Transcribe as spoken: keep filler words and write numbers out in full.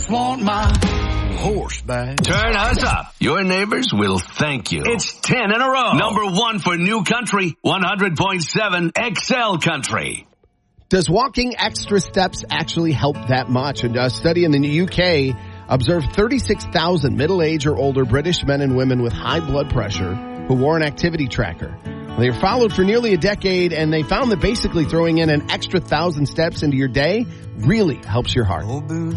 just want my horseback. Turn us up. Your neighbors will thank you. It's ten in a row. Number one for New Country, one hundred point seven X L Country. Does walking extra steps actually help that much? And a study in the U K observed thirty-six thousand middle-aged or older British men and women with high blood pressure who wore an activity tracker. They were followed for nearly a decade, and they found that basically throwing in an extra thousand steps into your day really helps your heart.